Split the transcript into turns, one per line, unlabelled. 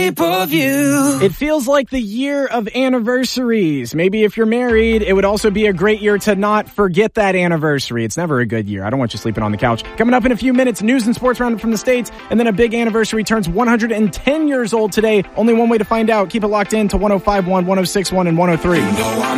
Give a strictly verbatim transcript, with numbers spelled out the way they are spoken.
pay-per-view.
It feels like the year of anniversaries. Maybe if you're married, it would also be a great year to not forget that anniversary. It's never a good year. I don't want you sleeping on the couch. Coming up in a few minutes, news and sports roundup from the States, and then a big anniversary turns one hundred ten years old today. Only one way to find out. Keep it locked in to one oh five point one, one oh six point one, and one oh three.
You know I'm